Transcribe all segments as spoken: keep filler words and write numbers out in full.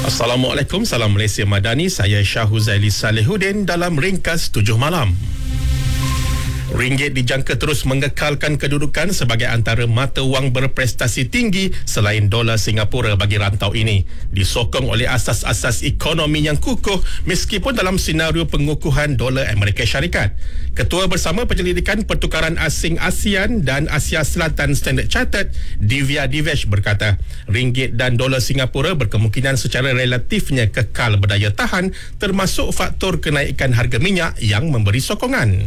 Assalamualaikum, salam Malaysia Madani. Saya Shah Huzaili Salihuddin dalam Ringkas tujuh Malam. Ringgit dijangka terus mengekalkan kedudukan sebagai antara mata wang berprestasi tinggi selain dolar Singapura bagi rantau ini, disokong oleh asas-asas ekonomi yang kukuh meskipun dalam senario pengukuhan dolar Amerika Syarikat. Ketua Bersama Penyelidikan Pertukaran Asing ASEAN dan Asia Selatan Standard Chartered, Divya Divesh berkata, ringgit dan dolar Singapura berkemungkinan secara relatifnya kekal berdaya tahan termasuk faktor kenaikan harga minyak yang memberi sokongan.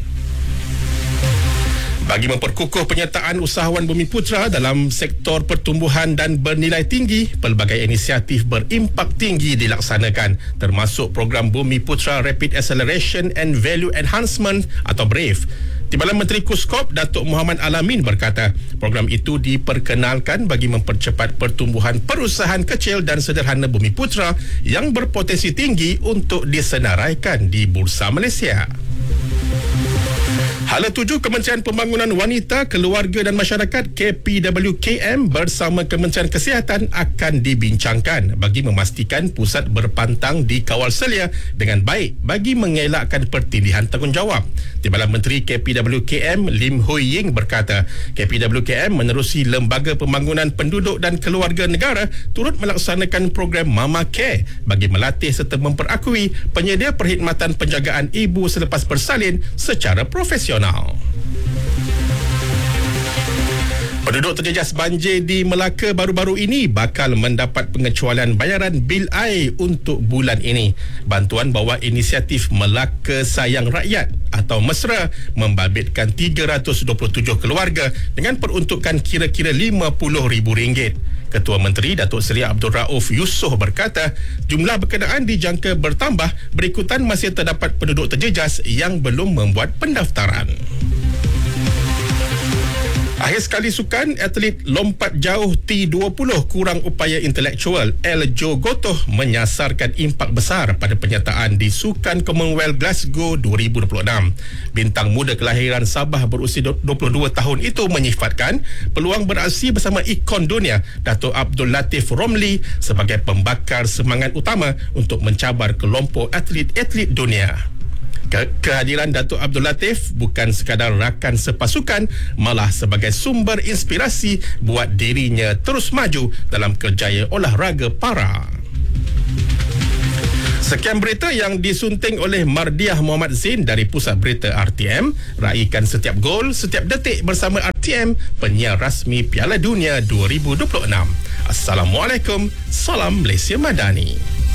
Bagi memperkukuh penyertaan usahawan Bumiputra dalam sektor pertumbuhan dan bernilai tinggi, pelbagai inisiatif berimpak tinggi dilaksanakan, termasuk program Bumiputra Rapid Acceleration and Value Enhancement atau BRAVE. Timbalan Menteri Kuskop Datuk Muhammad Alamin berkata, program itu diperkenalkan bagi mempercepat pertumbuhan perusahaan kecil dan sederhana Bumiputra yang berpotensi tinggi untuk disenaraikan di Bursa Malaysia. Hala tuju Kementerian Pembangunan Wanita, Keluarga dan Masyarakat K P W K M bersama Kementerian Kesihatan akan dibincangkan bagi memastikan pusat berpantang dikawal selia dengan baik bagi mengelakkan pertindihan tanggungjawab. Timbalan Menteri K P W K M Lim Hui Ying berkata, K P W K M menerusi Lembaga Pembangunan Penduduk dan Keluarga Negara turut melaksanakan program Mama Care bagi melatih serta memperakui penyedia perkhidmatan penjagaan ibu selepas bersalin secara profesional. Penduduk terjejas banjir di Melaka baru-baru ini bakal mendapat pengecualian bayaran bil air untuk bulan ini. Bantuan bawah inisiatif Melaka Sayang Rakyat atau Mesra membabitkan tiga ratus dua puluh tujuh keluarga dengan peruntukan kira-kira lima puluh ribu ringgit. Ketua Menteri Datuk Seri Abdul Rauf Yusof berkata, jumlah berkenaan dijangka bertambah berikutan masih terdapat penduduk terjejas yang belum membuat pendaftaran. Akhir sekali sukan, atlet lompat jauh T dua puluh kurang upaya intelektual El Jo Gotoh menyasarkan impak besar pada penyertaan di Sukan Commonwealth Glasgow dua ribu dua puluh enam. Bintang muda kelahiran Sabah berusia dua puluh dua tahun itu menyifatkan peluang beraksi bersama ikon dunia Datuk Abdul Latif Romli sebagai pembakar semangat utama untuk mencabar kelompok atlet-atlet dunia. Ke- kehadiran Datuk Abdul Latif bukan sekadar rakan sepasukan, malah sebagai sumber inspirasi buat dirinya terus maju dalam kerjaya olahraga para. Sekian berita yang disunting oleh Mardiah Muhammad Zain dari Pusat Berita R T M. Raikan setiap gol, setiap detik bersama R T M, penyiar rasmi Piala Dunia dua ribu dua puluh enam. Assalamualaikum, salam Malaysia Madani.